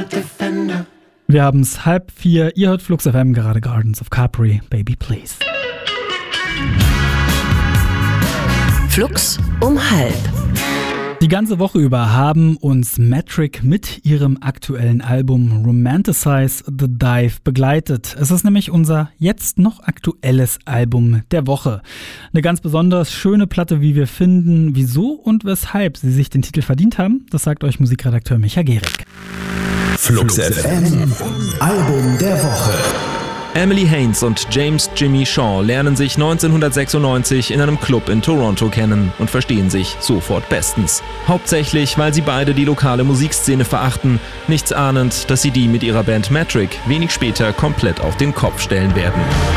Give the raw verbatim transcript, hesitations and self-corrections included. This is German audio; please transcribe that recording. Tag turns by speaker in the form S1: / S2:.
S1: Wir haben es halb vier, ihr hört Flux F M, gerade Gardens of Capri, Baby Please.
S2: Flux um halb.
S1: Die ganze Woche über haben uns Metric mit ihrem aktuellen Album Romanticize the Dive begleitet. Es ist nämlich unser jetzt noch aktuelles Album der Woche. Eine ganz besonders schöne Platte, wie wir finden. Wieso und weshalb sie sich den Titel verdient haben, das sagt euch Musikredakteur Micha Gehrig.
S3: Flux F M, Album der Woche.
S4: Emily Haines und James Jimmy Shaw lernen sich neunzehnhundertsechsundneunzig in einem Club in Toronto kennen und verstehen sich sofort bestens. Hauptsächlich, weil sie beide die lokale Musikszene verachten, nichts ahnend, dass sie die mit ihrer Band Metric wenig später komplett auf den Kopf stellen werden.